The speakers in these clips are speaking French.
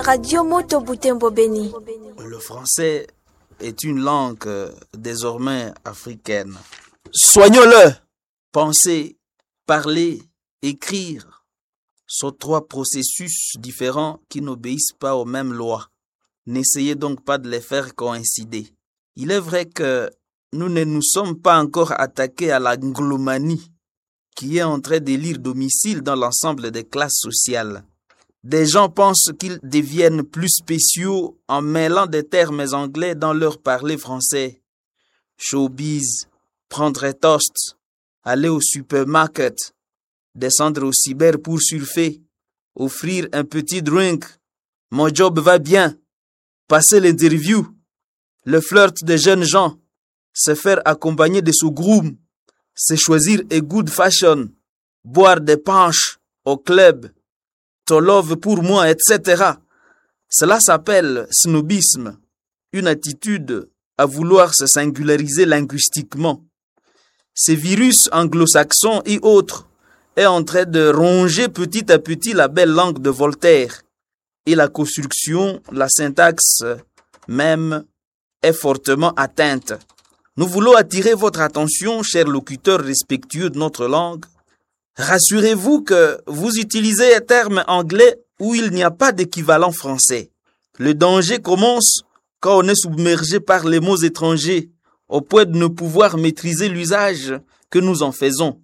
Radio Moto Butembo Beni. Le français est une langue désormais africaine. Soignons-le. Penser, parler, écrire sont trois processus différents qui n'obéissent pas aux mêmes lois. N'essayez donc pas de les faire coïncider. Il est vrai que nous ne nous sommes pas encore attaqués à l'anglomanie, qui est en train d'élire domicile dans l'ensemble des classes sociales. Des gens pensent qu'ils deviennent plus spéciaux en mêlant des termes anglais dans leur parler français. Showbiz, prendre un toast, aller au supermarket, descendre au cyber pour surfer, offrir un petit drink, mon job va bien, passer l'interview, le flirt des jeunes gens, se faire accompagner de son groom, se choisir a good fashion, boire des punch au club, to love pour moi, etc. Cela s'appelle snobisme, une attitude à vouloir se singulariser linguistiquement. Ce virus anglo-saxon et autres est en train de ronger petit à petit la belle langue de Voltaire et la construction, la syntaxe même est fortement atteinte. Nous voulons attirer votre attention, chers locuteurs respectueux de notre langue. Rassurez-vous que vous utilisez un terme anglais où il n'y a pas d'équivalent français. Le danger commence quand on est submergé par les mots étrangers, au point de ne pouvoir maîtriser l'usage que nous en faisons.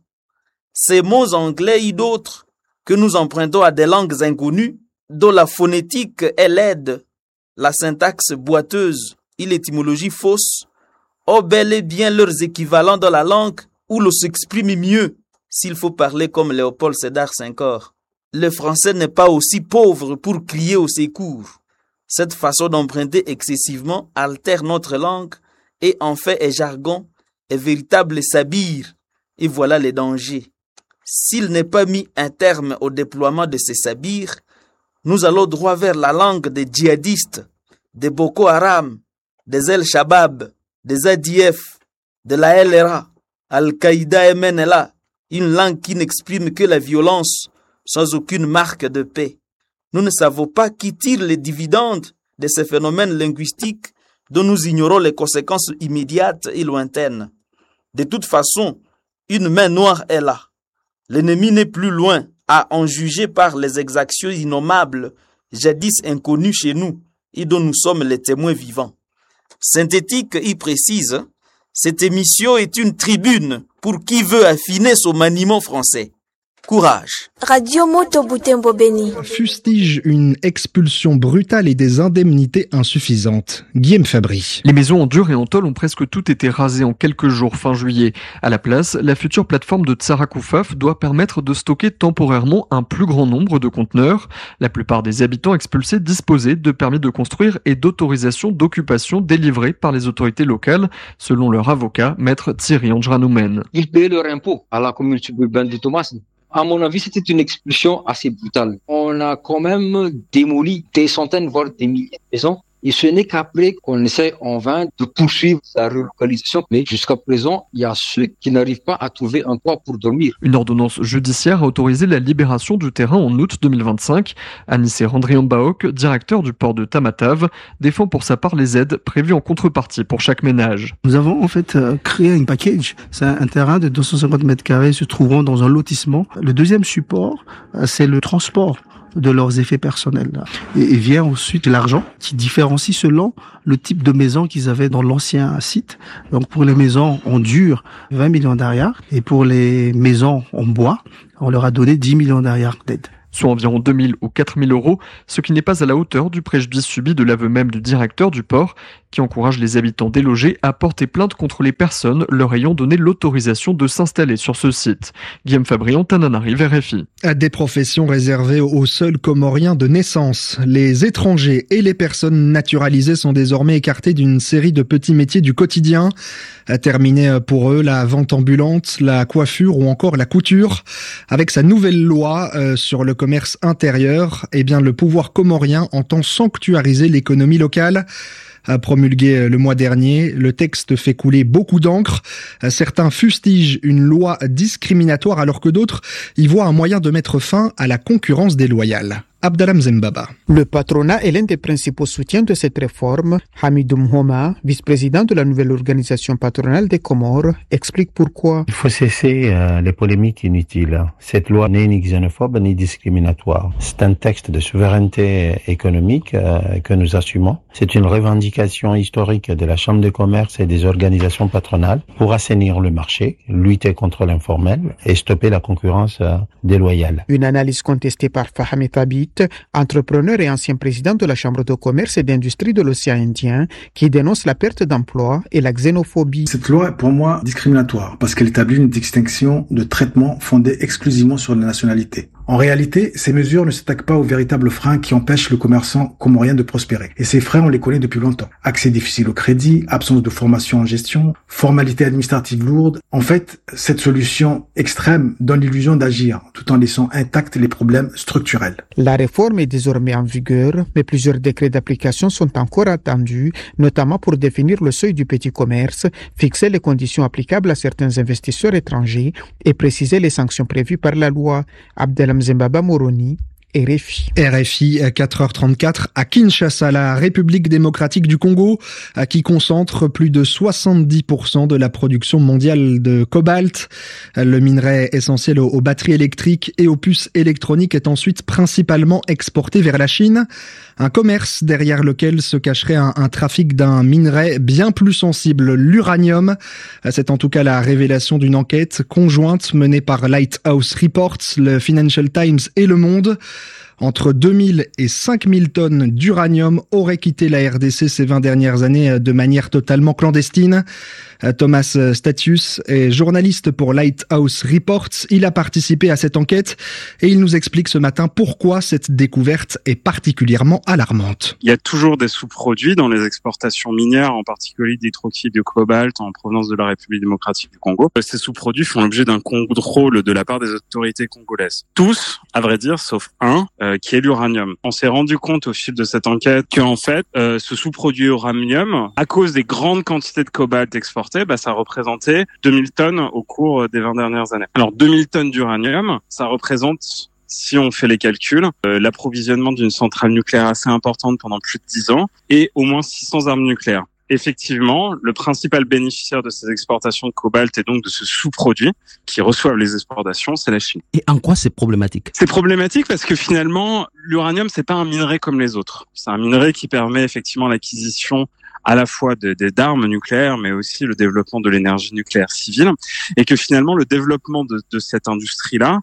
Ces mots anglais et d'autres que nous empruntons à des langues inconnues, dont la phonétique est laide, la syntaxe boiteuse et l'étymologie fausse, ont bel et bien leurs équivalents dans la langue où l'on s'exprime mieux, s'il faut parler comme Léopold Sédar Senghor. Le français n'est pas aussi pauvre pour crier au secours. Cette façon d'emprunter excessivement altère notre langue et en fait est jargon, est véritable sabir. Et voilà les dangers. S'il n'est pas mis un terme au déploiement de ces sabirs, nous allons droit vers la langue des djihadistes, des Boko Haram, des El Shabab, des ADF, de la LRA, Al-Qaïda et MNLA, une langue qui n'exprime que la violence sans aucune marque de paix. Nous ne savons pas qui tire les dividendes de ces phénomènes linguistiques dont nous ignorons les conséquences immédiates et lointaines. De toute façon, une main noire est là. L'ennemi n'est plus loin, à en juger par les exactions innommables, jadis inconnues chez nous, et dont nous sommes les témoins vivants. Synthétique y précise, cette émission est une tribune pour qui veut affiner son maniement français. Courage. Radio Moto Butembo Beni. Fustige une expulsion brutale et des indemnités insuffisantes. Guillaume Fabry. Les maisons en dur et en tôle ont presque toutes été rasées en quelques jours fin juillet. À la place, la future plateforme de Tsarakoufaf doit permettre de stocker temporairement un plus grand nombre de conteneurs. La plupart des habitants expulsés disposaient de permis de construire et d'autorisations d'occupation délivrées par les autorités locales, selon leur avocat, maître Thierry Andranoumen. Ils payaient leur impôt à la commune suburbaine de Thomas. À mon avis, c'était une expulsion assez brutale. On a quand même démoli des centaines, voire des milliers de maisons. Et ce n'est qu'après qu'on essaie en vain de poursuivre la relocalisation. Mais jusqu'à présent, il y a ceux qui n'arrivent pas à trouver un toit pour dormir. Une ordonnance judiciaire a autorisé la libération du terrain en août 2025. Anissé Randrian-Baok, directeur du port de Tamatave, défend pour sa part les aides prévues en contrepartie pour chaque ménage. Nous avons en fait créé un package. C'est un terrain de 250 mètres carrés se trouvant dans un lotissement. Le deuxième support, c'est le transport de leurs effets personnels. Et vient ensuite l'argent qui différencie selon le type de maison qu'ils avaient dans l'ancien site. Donc pour les maisons en dur, 20 millions d'arrières. Et pour les maisons en bois, on leur a donné 10 millions d'arrières d'aide. Soit environ 2 000 ou 4 000 euros, ce qui n'est pas à la hauteur du préjudice subi de l'aveu même du directeur du port, qui encourage les habitants délogés à porter plainte contre les personnes leur ayant donné l'autorisation de s'installer sur ce site. Guillaume Fabry, Antananarive, RFI. À des professions réservées aux seuls Comoriens de naissance. Les étrangers et les personnes naturalisées sont désormais écartés d'une série de petits métiers du quotidien. A terminé pour eux la vente ambulante, la coiffure ou encore la couture. Avec sa nouvelle loi sur le commerce intérieur, le pouvoir comorien entend sanctuariser l'économie locale. Promulgué le mois dernier, le texte fait couler beaucoup d'encre. Certains fustigent une loi discriminatoire alors que d'autres y voient un moyen de mettre fin à la concurrence déloyale. Abdelham Zembaba. Le patronat est l'un des principaux soutiens de cette réforme. Hamidou Mhoma, vice-président de la nouvelle organisation patronale des Comores, explique pourquoi. Il faut cesser les polémiques inutiles. Cette loi n'est ni xénophobe ni discriminatoire. C'est un texte de souveraineté économique que nous assumons. C'est une revendication historique de la Chambre de commerce et des organisations patronales pour assainir le marché, lutter contre l'informel et stopper la concurrence déloyale. Une analyse contestée par Fahmi Thabit, entrepreneur et ancien président de la Chambre de commerce et d'industrie de l'océan Indien, qui dénonce la perte d'emploi et la xénophobie. Cette loi est pour moi discriminatoire parce qu'elle établit une distinction de traitement fondée exclusivement sur la nationalité. En réalité, ces mesures ne s'attaquent pas aux véritables freins qui empêchent le commerçant comorien de prospérer. Et ces freins, on les connaît depuis longtemps. Accès difficile au crédit, absence de formation en gestion, formalités administratives lourdes. En fait, cette solution extrême donne l'illusion d'agir, tout en laissant intacts les problèmes structurels. La réforme est désormais en vigueur, mais plusieurs décrets d'application sont encore attendus, notamment pour définir le seuil du petit commerce, fixer les conditions applicables à certains investisseurs étrangers et préciser les sanctions prévues par la loi. Abdelham Zembaba Moroni, RFI. RFI, 4h34 à Kinshasa, la République démocratique du Congo, qui concentre plus de 70% de la production mondiale de cobalt. Le minerai essentiel aux batteries électriques et aux puces électroniques est ensuite principalement exporté vers la Chine. Un commerce derrière lequel se cacherait un trafic d'un minerai bien plus sensible, l'uranium. C'est en tout cas la révélation d'une enquête conjointe menée par Lighthouse Reports, le Financial Times et Le Monde. Entre 2000 et 5000 tonnes d'uranium auraient quitté la RDC ces 20 dernières années de manière totalement clandestine. Thomas Statius est journaliste pour Lighthouse Reports. Il a participé à cette enquête et il nous explique ce matin pourquoi cette découverte est particulièrement alarmante. Il y a toujours des sous-produits dans les exportations minières, en particulier d'hydroxyde de cobalt en provenance de la République démocratique du Congo. Ces sous-produits font l'objet d'un contrôle de la part des autorités congolaises. Tous, à vrai dire, sauf un, qui est l'uranium. On s'est rendu compte au fil de cette enquête qu'en fait, ce sous-produit uranium, à cause des grandes quantités de cobalt exportées, ça représentait 2000 tonnes au cours des 20 dernières années. Alors 2000 tonnes d'uranium, ça représente, si on fait les calculs, l'approvisionnement d'une centrale nucléaire assez importante pendant plus de 10 ans et au moins 600 armes nucléaires. Effectivement, le principal bénéficiaire de ces exportations de cobalt et donc de ce sous-produit qui reçoivent les exportations, c'est la Chine. Et en quoi c'est problématique ? C'est problématique parce que finalement, l'uranium, c'est pas un minerai comme les autres. C'est un minerai qui permet effectivement l'acquisition à la fois d'armes nucléaires, mais aussi le développement de l'énergie nucléaire civile, et que finalement le développement de cette industrie-là,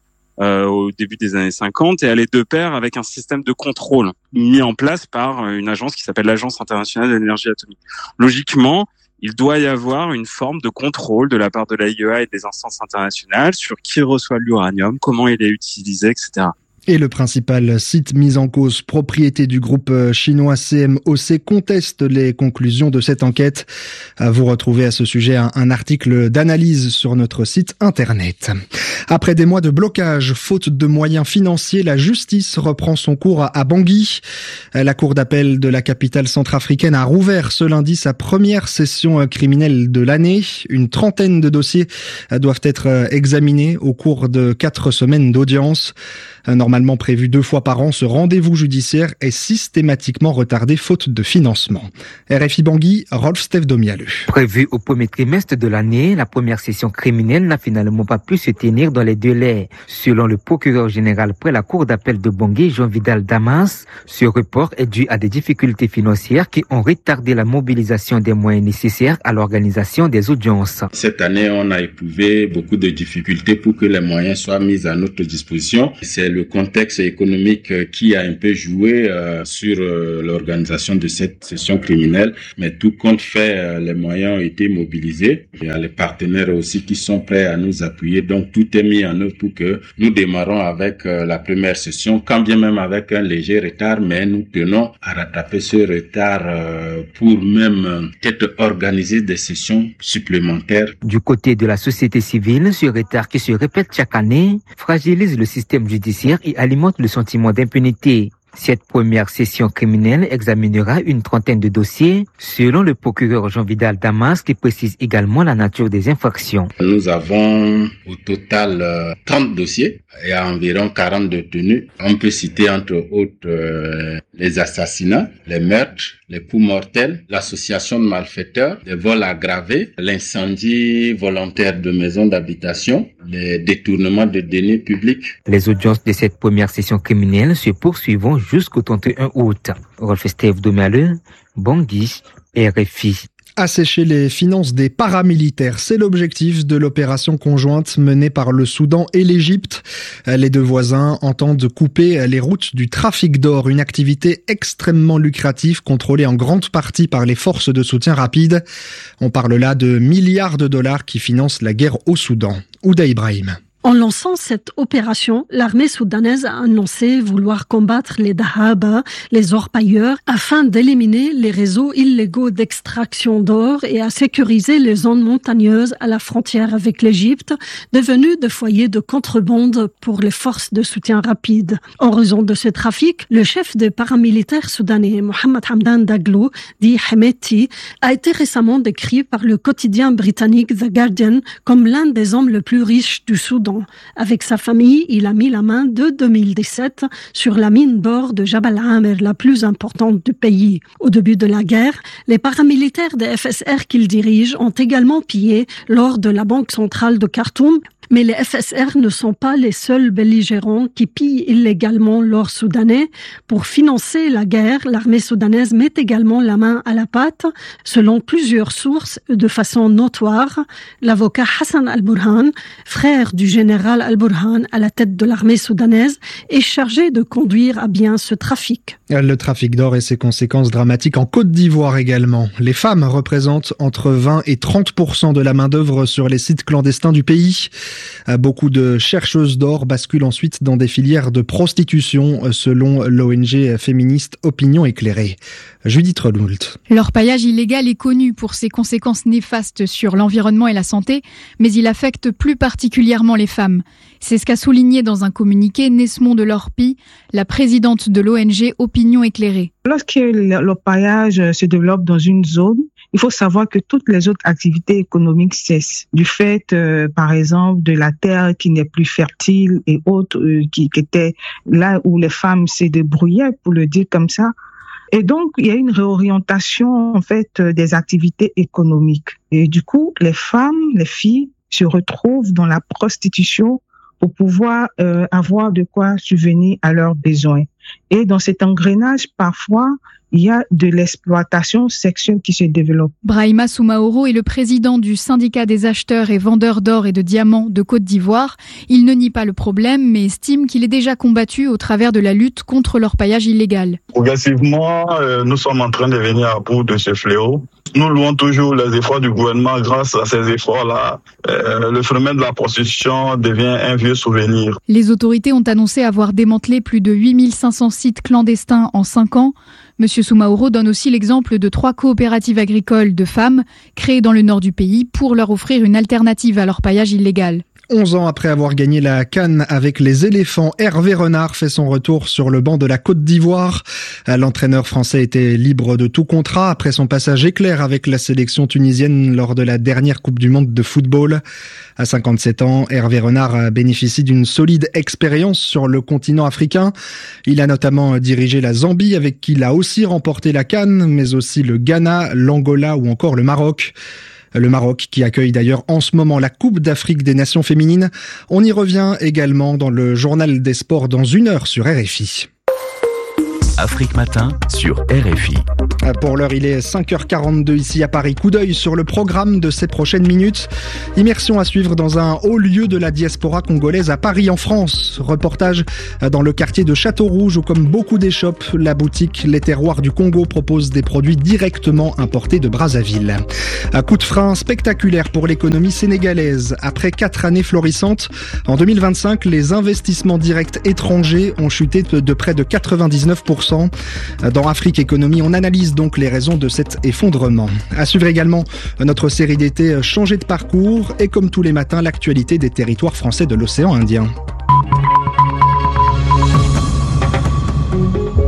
au début des années 50, est allé de pair avec un système de contrôle mis en place par une agence qui s'appelle l'Agence internationale de l'énergie atomique. Logiquement, il doit y avoir une forme de contrôle de la part de l'AIEA et des instances internationales sur qui reçoit l'uranium, comment il est utilisé, etc. Et le principal site mis en cause, propriété du groupe chinois CMOC, conteste les conclusions de cette enquête. Vous retrouvez à ce sujet un article d'analyse sur notre site internet. Après des mois de blocage, faute de moyens financiers, la justice reprend son cours à Bangui. La cour d'appel de la capitale centrafricaine a rouvert ce lundi sa première session criminelle de l'année. Une trentaine de dossiers doivent être examinés au cours de 4 semaines d'audience. Normalement prévu 2 fois par an, ce rendez-vous judiciaire est systématiquement retardé faute de financement. RFI Bangui, Rolf Steph Domialeux. Prévu au premier trimestre de l'année, la première session criminelle n'a finalement pas pu se tenir dans les délais. Selon le procureur général près la cour d'appel de Bangui, Jean Vidal Damas, ce report est dû à des difficultés financières qui ont retardé la mobilisation des moyens nécessaires à l'organisation des audiences. Cette année, on a éprouvé beaucoup de difficultés pour que les moyens soient mis à notre disposition. C'est le contexte économique qui a un peu joué sur l'organisation de cette session criminelle, mais tout compte fait, les moyens ont été mobilisés. Il y a les partenaires aussi qui sont prêts à nous appuyer, donc tout est mis en œuvre pour que nous démarrons avec la première session, quand bien même avec un léger retard, mais nous tenons à rattraper ce retard pour même peut-être organiser des sessions supplémentaires. Du côté de la société civile, ce retard qui se répète chaque année fragilise le système judiciaire et alimente le sentiment d'impunité. Cette première session criminelle examinera une trentaine de dossiers, selon le procureur Jean-Vidal Damas, qui précise également la nature des infractions. Nous avons au total 30 dossiers et environ 40 détenus. On peut citer entre autres les assassinats, les meurtres, les coups mortels, l'association de malfaiteurs, les vols aggravés, l'incendie volontaire de maisons d'habitation, les détournements de deniers publics. Les audiences de cette première session criminelle se poursuivront jusqu'au 31 août. Rolf Steve Domaleux, Bangui, RFI. Assécher les finances des paramilitaires, c'est l'objectif de l'opération conjointe menée par le Soudan et l'Égypte. Les deux voisins entendent couper les routes du trafic d'or, une activité extrêmement lucrative contrôlée en grande partie par les forces de soutien rapide. On parle là de milliards de dollars qui financent la guerre au Soudan. Ouda Ibrahim. En lançant cette opération, l'armée soudanaise a annoncé vouloir combattre les Dahaba, les orpailleurs, afin d'éliminer les réseaux illégaux d'extraction d'or et à sécuriser les zones montagneuses à la frontière avec l'Égypte, devenues des foyers de contrebande pour les forces de soutien rapide. En raison de ce trafic, le chef des paramilitaires soudanais, Mohamed Hamdan Daglo, dit Hemeti, a été récemment décrit par le quotidien britannique The Guardian comme l'un des hommes les plus riches du Soudan. Avec sa famille, il a mis la main de 2017 sur la mine d'or de Jabal Amer, la plus importante du pays. Au début de la guerre, les paramilitaires des FSR qu'il dirige ont également pillé l'or de la Banque centrale de Khartoum. Mais les FSR ne sont pas les seuls belligérants qui pillent illégalement l'or soudanais. Pour financer la guerre, l'armée soudanaise met également la main à la pâte. Selon plusieurs sources, de façon notoire, l'avocat Hassan al-Burhan, frère du général al-Burhan à la tête de l'armée soudanaise, est chargé de conduire à bien ce trafic. Le trafic d'or et ses conséquences dramatiques en Côte d'Ivoire également. Les femmes représentent entre 20 et 30% de la main-d'œuvre sur les sites clandestins du pays. Beaucoup de chercheuses d'or basculent ensuite dans des filières de prostitution, selon l'ONG féministe Opinion Éclairée. Judith Renault. L'orpaillage illégal est connu pour ses conséquences néfastes sur l'environnement et la santé, mais il affecte plus particulièrement les femmes. C'est ce qu'a souligné dans un communiqué Nesmond de Lorpy, la présidente de l'ONG Opinion Éclairée. Lorsque l'orpaillage se développe dans une zone, il faut savoir que toutes les autres activités économiques cessent. Du fait, par exemple, de la terre qui n'est plus fertile et autres, qui étaient là où les femmes se débrouillaient, pour le dire comme ça. Et donc, il y a une réorientation, en fait, des activités économiques. Et du coup, les femmes, les filles se retrouvent dans la prostitution pour pouvoir avoir de quoi subvenir à leurs besoins. Et dans cet engrenage, parfois, il y a de l'exploitation sexuelle qui se développe. Brahima Soumaoro est le président du syndicat des acheteurs et vendeurs d'or et de diamants de Côte d'Ivoire. Il ne nie pas le problème, mais estime qu'il est déjà combattu au travers de la lutte contre l'orpaillage illégal. Progressivement, nous sommes en train de venir à bout de ce fléau. Nous louons toujours les efforts du gouvernement. Grâce à ces efforts-là, le phénomène de la prostitution devient un vieux souvenir. Les autorités ont annoncé avoir démantelé plus de 8500 sites clandestins en 5 ans. Monsieur Soumaoro donne aussi l'exemple de 3 coopératives agricoles de femmes créées dans le nord du pays pour leur offrir une alternative à l'orpaillage illégal. 11 ans après avoir gagné la CAN avec les éléphants, Hervé Renard fait son retour sur le banc de la Côte d'Ivoire. L'entraîneur français était libre de tout contrat après son passage éclair avec la sélection tunisienne lors de la dernière Coupe du Monde de football. À 57 ans, Hervé Renard bénéficie d'une solide expérience sur le continent africain. Il a notamment dirigé la Zambie avec qui il a aussi remporté la CAN, mais aussi le Ghana, l'Angola ou encore le Maroc. Le Maroc qui accueille d'ailleurs en ce moment la Coupe d'Afrique des Nations féminines. On y revient également dans le journal des sports dans 1 heure sur RFI. Afrique Matin sur RFI. Pour l'heure, il est 5h42 ici à Paris. Coup d'œil sur le programme de ces prochaines minutes. Immersion à suivre dans un haut lieu de la diaspora congolaise à Paris en France. Reportage dans le quartier de Château-Rouge où, comme beaucoup d'échoppes, la boutique Les Terroirs du Congo propose des produits directement importés de Brazzaville. Un coup de frein spectaculaire pour l'économie sénégalaise. Après 4 années florissantes, en 2025, les investissements directs étrangers ont chuté de près de 99%. Dans Afrique Économie, on analyse donc les raisons de cet effondrement. À suivre également notre série d'été Changer de parcours et comme tous les matins, l'actualité des territoires français de l'océan Indien.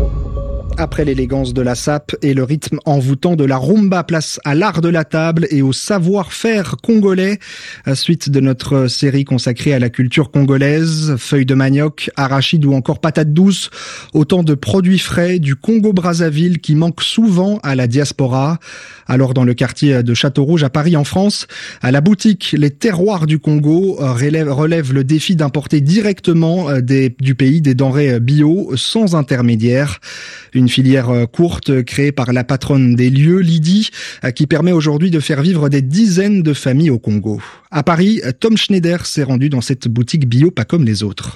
Après l'élégance de la sape et le rythme envoûtant de la rumba, place à l'art de la table et au savoir-faire congolais. Suite de notre série consacrée à la culture congolaise, feuilles de manioc, arachides ou encore patates douces, autant de produits frais du Congo-Brazzaville qui manquent souvent à la diaspora. Alors dans le quartier de Château-Rouge à Paris en France, à la boutique Les Terroirs du Congo relève le défi d'importer directement du pays des denrées bio sans intermédiaire. Une filière courte créée par la patronne des lieux, Lydie, qui permet aujourd'hui de faire vivre des dizaines de familles au Congo. À Paris, Tom Schneider s'est rendu dans cette boutique bio pas comme les autres.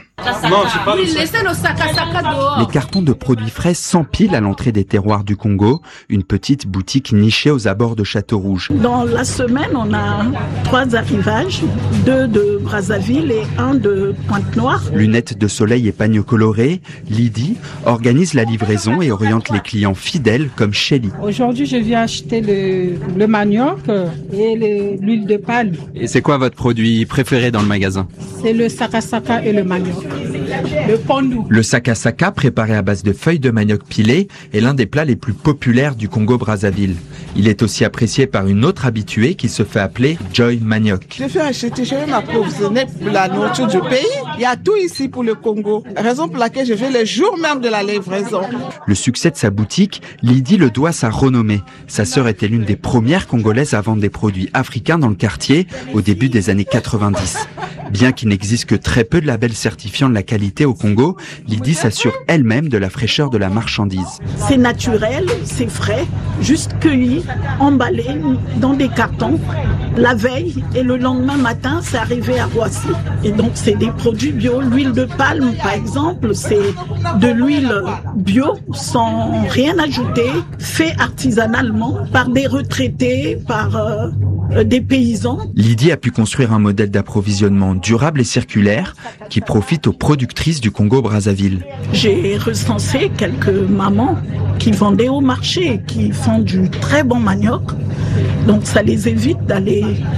Les cartons de produits frais s'empilent à l'entrée des Terroirs du Congo, une petite boutique nichée aux abords de Château-Rouge. Dans la semaine, on a 3 arrivages, 2 de Brazzaville et 1 de Pointe-Noire. Lunettes de soleil et pagnes colorés, Lydie organise la livraison et oriente les clients fidèles comme Shelly. Aujourd'hui, je viens acheter le manioc et l'huile de palme. Et c'est quoi votre produit préféré dans le magasin? C'est le sakasaka et le manioc. Le pondou. Le sakasaka, préparé à base de feuilles de manioc pilées, est l'un des plats les plus populaires du Congo-Brazzaville. Il est aussi apprécié par une autre habituée qui se fait appeler Joy Manioc. Je vais m'approvisionner pour la nourriture du pays. Il y a tout ici pour le Congo. Raison pour laquelle je vais le jour même de la livraison. Le succès de sa boutique, Lydie le doit à sa renommée. Sa sœur était l'une des premières Congolaises à vendre des produits africains dans le quartier au début des années 90. Bien qu'il n'existe que très peu de labels certifiant de la qualité au Congo, Lydie s'assure elle-même de la fraîcheur de la marchandise. C'est naturel, c'est frais, juste cueilli, emballé dans des cartons. La veille et le lendemain matin, c'est arrivé à Roissy. Et donc, c'est des produits bio. L'huile de palme, par exemple, c'est de l'huile bio, sans rien ajouter, fait artisanalement par des retraités, par des paysans. Lydie a pu construire un modèle d'approvisionnement durable et circulaire qui profite aux productrices du Congo-Brazzaville. J'ai recensé quelques mamans qui vendaient au marché, qui font du très bon manioc. Donc ça les évite d'aller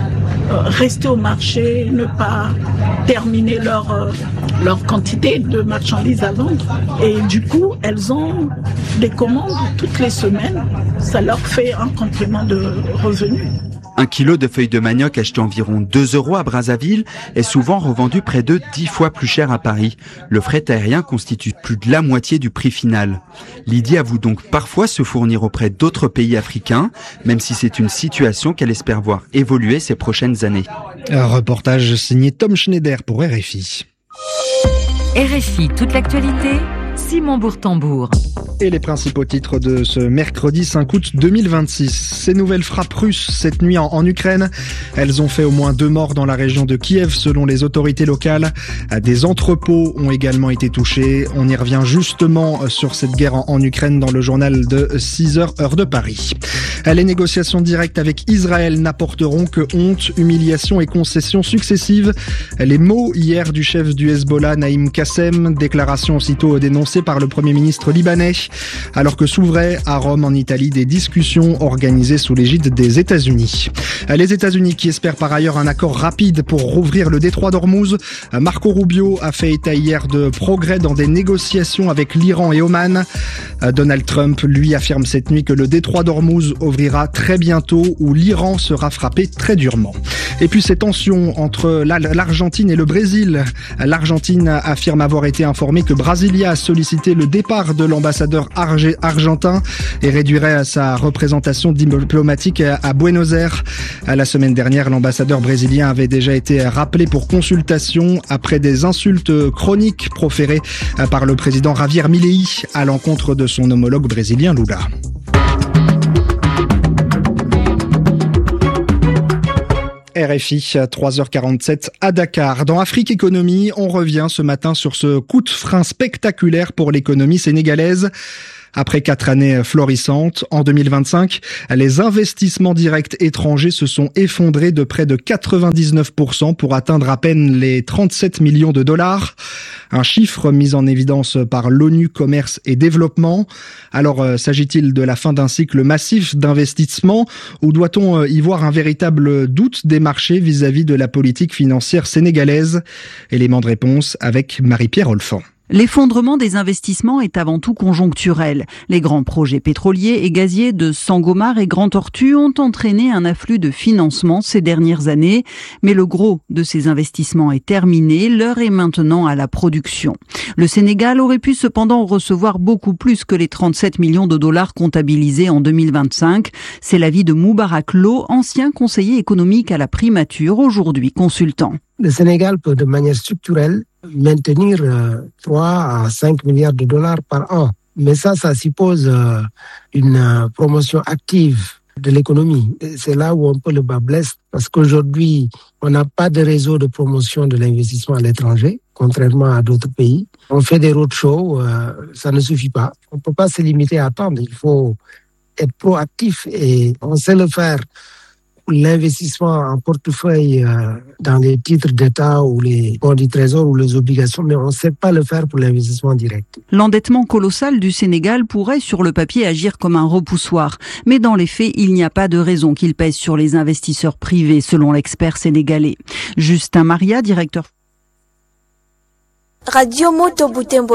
rester au marché, ne pas terminer leur quantité de marchandises à vendre. Et du coup, elles ont des commandes toutes les semaines. Ça leur fait un complément de revenus. 1 kilo de feuilles de manioc acheté environ 2 € à Brazzaville est souvent revendu près de 10 fois plus cher à Paris. Le fret aérien constitue plus de la moitié du prix final. Lydie avoue donc parfois se fournir auprès d'autres pays africains, même si c'est une situation qu'elle espère voir évoluer ces prochaines années. Un reportage signé Tom Schneider pour RFI. RFI, toute l'actualité, Simon Bourtambour. Et les principaux titres de ce mercredi 5 août 2026. Ces nouvelles frappes russes cette nuit en Ukraine. Elles ont fait au moins 2 morts dans la région de Kiev selon les autorités locales. Des entrepôts ont également été touchés. On y revient justement sur cette guerre en Ukraine dans le journal de 6h heure de Paris. Les négociations directes avec Israël n'apporteront que honte, humiliation et concessions successives. Les mots hier du chef du Hezbollah, Naïm Qassem, déclaration aussitôt dénoncée par le Premier ministre libanais. Alors que s'ouvraient à Rome, en Italie, des discussions organisées sous l'égide des États-Unis. Les États-Unis qui espèrent par ailleurs un accord rapide pour rouvrir le détroit d'Ormuz. Marco Rubio a fait état hier de progrès dans des négociations avec l'Iran et Oman. Donald Trump, lui, affirme cette nuit que le détroit d'Ormuz ouvrira très bientôt, où l'Iran sera frappé très durement. Et puis ces tensions entre l'Argentine et le Brésil. L'Argentine affirme avoir été informée que Brasilia a sollicité le départ de l'ambassadeur argentin et réduirait sa représentation diplomatique à Buenos Aires. La semaine dernière, l'ambassadeur brésilien avait déjà été rappelé pour consultation après des insultes chroniques proférées par le président Javier Milei à l'encontre de son homologue brésilien Lula. RFI, 3h47 à Dakar. Dans Afrique Économie, on revient ce matin sur ce coup de frein spectaculaire pour l'économie sénégalaise. Après 4 années florissantes, en 2025, les investissements directs étrangers se sont effondrés de près de 99% pour atteindre à peine les 37 millions de dollars. Un chiffre mis en évidence par l'ONU Commerce et Développement. Alors, s'agit-il de la fin d'un cycle massif d'investissement ou doit-on y voir un véritable doute des marchés vis-à-vis de la politique financière sénégalaise? Élément de réponse avec Marie-Pierre Olfan. L'effondrement des investissements est avant tout conjoncturel. Les grands projets pétroliers et gaziers de Sangomar et Grand Tortue ont entraîné un afflux de financement ces dernières années. Mais le gros de ces investissements est terminé. L'heure est maintenant à la production. Le Sénégal aurait pu cependant recevoir beaucoup plus que les 37 millions de dollars comptabilisés en 2025. C'est l'avis de Moubarak Lo, ancien conseiller économique à la primature, aujourd'hui consultant. Le Sénégal peut de manière structurelle maintenir 3 à 5 milliards de dollars par an. Mais ça suppose une promotion active de l'économie. C'est là où un peu le bas blesse, parce qu'aujourd'hui, on n'a pas de réseau de promotion de l'investissement à l'étranger, contrairement à d'autres pays. On fait des roadshows, ça ne suffit pas. On ne peut pas se limiter à attendre, il faut être proactif et on sait le faire. L'investissement en portefeuille dans les titres d'État ou les bons du Trésor ou les obligations, mais on ne sait pas le faire pour l'investissement direct. L'endettement colossal du Sénégal pourrait sur le papier agir comme un repoussoir. Mais dans les faits, il n'y a pas de raison qu'il pèse sur les investisseurs privés, selon l'expert sénégalais. Justin Maria, directeur Radio Moto Butembo.